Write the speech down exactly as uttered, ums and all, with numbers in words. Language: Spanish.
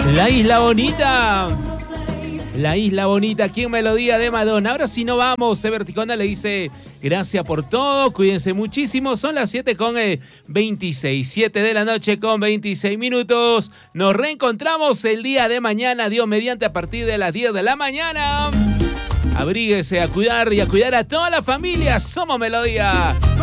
La Isla Bonita. La Isla Bonita, aquí en Melodía de Madonna. Ahora sí no vamos. Everticona le dice gracias por todo. Cuídense muchísimo. Son las siete con veintiséis. siete de la noche con veintiséis minutos. Nos reencontramos el día de mañana. Dios mediante, a partir de las diez de la mañana. Abríguese a cuidar y a cuidar a toda la familia. Somos Melodía.